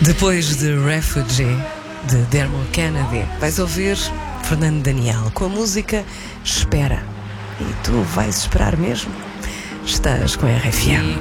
Depois de Refugee, de Dermot Kennedy, vais ouvir Fernando Daniel com a música Espera. E tu vais esperar mesmo? Estás com a RFM.